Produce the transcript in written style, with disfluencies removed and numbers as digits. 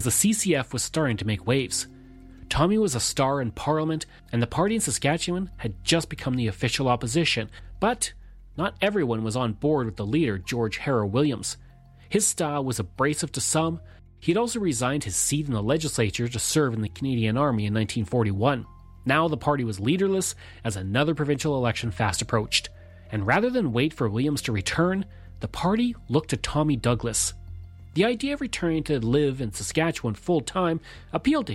The CCF was starting to make waves. Tommy was a star in Parliament, and the party in Saskatchewan had just become the official opposition, but not everyone was on board with the leader, George Harrow Williams. His style was abrasive to some. He had also resigned his seat in the legislature to serve in the Canadian Army in 1941. Now the party was leaderless as another provincial election fast approached, and rather than wait for Williams to return, the party looked to Tommy Douglas. The idea of returning to live in Saskatchewan full-time appealed to